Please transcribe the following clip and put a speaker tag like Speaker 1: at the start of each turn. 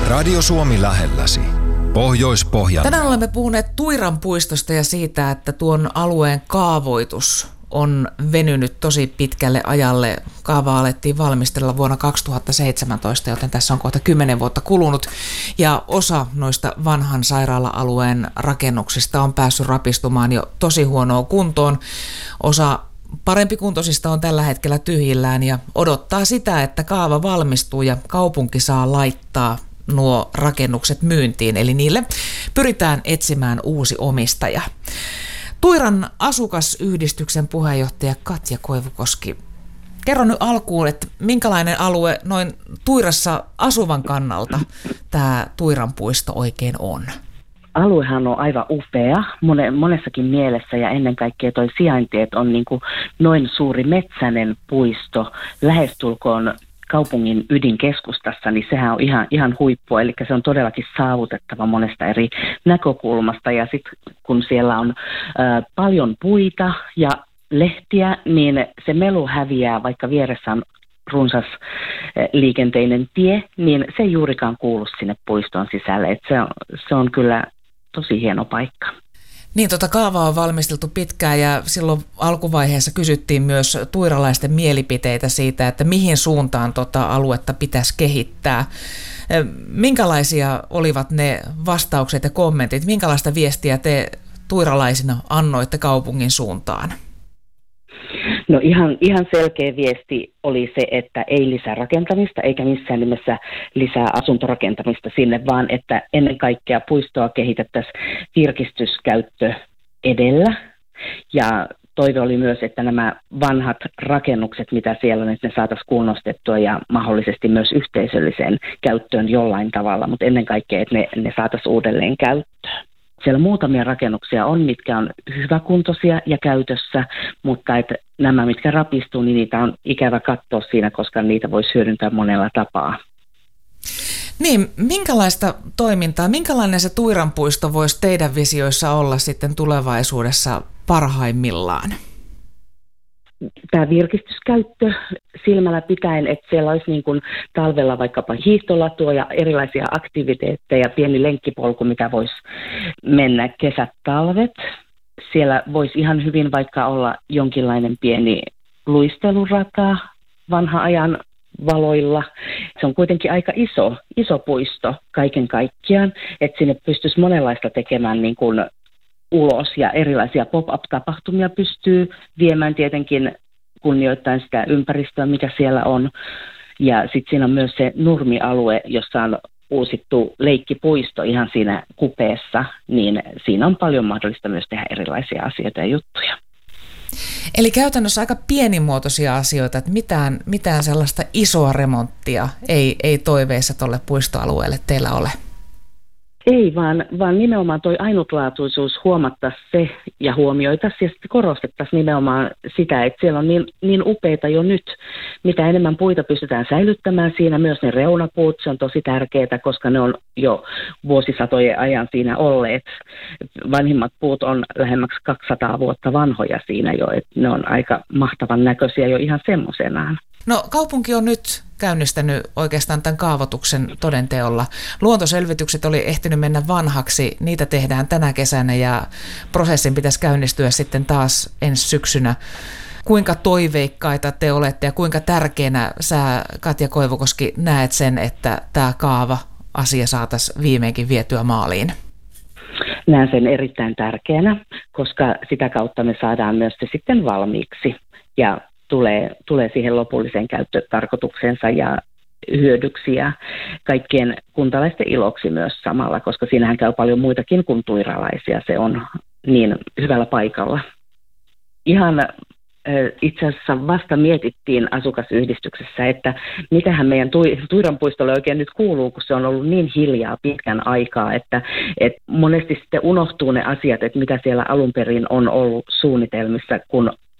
Speaker 1: Radio Suomi lähelläsi. Pohjois-Pohjanmaa.
Speaker 2: Tänään olemme puhuneet Tuiran puistosta ja siitä, että tuon alueen kaavoitus on venynyt tosi pitkälle ajalle. Kaavaa alettiin valmistella vuonna 2017, joten tässä on kohta 10 vuotta kulunut. Ja osa noista vanhan sairaala-alueen rakennuksista on päässyt rapistumaan jo tosi huonoon kuntoon. Osa parempikuntoisista on tällä hetkellä tyhjillään ja odottaa sitä, että kaava valmistuu ja kaupunki saa laittaa nuo rakennukset myyntiin. Eli niille pyritään etsimään uusi omistaja. Tuiran asukasyhdistyksen puheenjohtaja Katja Koivukoski, kerro nyt alkuun, että minkälainen alue noin Tuirassa asuvan kannalta tämä Tuiran puisto oikein on?
Speaker 3: Aluehan on aivan upea monessakin mielessä ja ennen kaikkea toi sijainti, että on niin kuin noin suuri metsäinen puisto lähestulkoon kaupungin ydinkeskustassa, niin sehän on ihan huippua, eli se on todellakin saavutettava monesta eri näkökulmasta, ja sitten kun siellä on paljon puita ja lehtiä, niin se melu häviää, vaikka vieressä on runsas liikenteinen tie, niin se ei juurikaan kuulu sinne puiston sisälle, että se on kyllä tosi hieno paikka.
Speaker 2: Niin, kaavaa on valmisteltu pitkään ja silloin alkuvaiheessa kysyttiin myös tuiralaisten mielipiteitä siitä, että mihin suuntaan aluetta pitäisi kehittää. Minkälaisia olivat ne vastaukset ja kommentit? Minkälaista viestiä te tuiralaisina annoitte kaupungin suuntaan?
Speaker 3: No ihan selkeä viesti oli se, että ei lisää rakentamista eikä missään nimessä lisää asuntorakentamista sinne, vaan että ennen kaikkea puistoa kehitettäisiin virkistyskäyttö edellä. Ja toive oli myös, että nämä vanhat rakennukset, mitä siellä on, että ne saataisiin kunnostettua ja mahdollisesti myös yhteisölliseen käyttöön jollain tavalla, mutta ennen kaikkea, että ne saataisiin uudelleen käyttöön. Siellä muutamia rakennuksia on, mitkä on hyväkuntoisia ja käytössä, mutta että nämä, mitkä rapistuu, niin niitä on ikävä katsoa siinä, koska niitä voisi hyödyntää monella tapaa.
Speaker 2: Niin, minkälaista toimintaa, minkälainen se Tuiran puisto voisi teidän visioissa olla sitten tulevaisuudessa parhaimmillaan?
Speaker 3: Tämä virkistyskäyttö silmällä pitäen, että siellä olisi niin kuin talvella vaikkapa hiihtolatua ja erilaisia aktiviteetteja, pieni lenkkipolku, mitä voisi mennä kesät, talvet. Siellä voisi ihan hyvin vaikka olla jonkinlainen pieni luistelurata vanha ajan valoilla. Se on kuitenkin aika iso puisto kaiken kaikkiaan, että sinne pystyisi monenlaista tekemään niin kuin ulos ja erilaisia pop-up-tapahtumia pystyy viemään tietenkin kunnioittaen sitä ympäristöä, mikä siellä on. Ja sitten siinä on myös se nurmialue, jossa on uusittu leikkipuisto ihan siinä kupeessa, niin siinä on paljon mahdollista myös tehdä erilaisia asioita ja juttuja.
Speaker 2: Eli käytännössä aika pienimuotoisia asioita, että mitään sellaista isoa remonttia ei toiveissa tuolle puistoalueelle teillä ole?
Speaker 3: Ei, vaan nimenomaan toi ainutlaatuisuus huomattaisiin se ja huomioitaisiin ja sitten korostettaisiin nimenomaan sitä, että siellä on niin upeita jo nyt. Mitä enemmän puita pystytään säilyttämään siinä, myös ne reunapuut, se on tosi tärkeää, koska ne on jo vuosisatojen ajan siinä olleet. Vanhimmat puut on lähemmäksi 200 vuotta vanhoja siinä jo, että ne on aika mahtavan näköisiä jo ihan semmoisenaan.
Speaker 2: No, kaupunki on nyt käynnistänyt oikeastaan tämän kaavoituksen todenteolla. Luontoselvitykset oli ehtinyt mennä vanhaksi, niitä tehdään tänä kesänä ja prosessin pitäisi käynnistyä sitten taas ensi syksynä. Kuinka toiveikkaita te olette ja kuinka tärkeänä sä, Katja Koivukoski, näet sen, että tämä kaava-asia saataisiin viimeinkin vietyä maaliin?
Speaker 3: Näen sen erittäin tärkeänä, koska sitä kautta me saadaan myös se sitten valmiiksi ja tulee siihen lopulliseen käyttötarkoituksensa ja hyödyksi ja kaikkien kuntalaisten iloksi myös samalla, koska siinähän käy paljon muitakin kuin tuiralaisia. Se on niin hyvällä paikalla. Ihan itse asiassa vasta mietittiin asukasyhdistyksessä, että mitähän meidän Tuiran puistolle oikein nyt kuuluu, kun se on ollut niin hiljaa pitkän aikaa, että monesti sitten unohtuu ne asiat, että mitä siellä alun perin on ollut suunnitelmissa, kun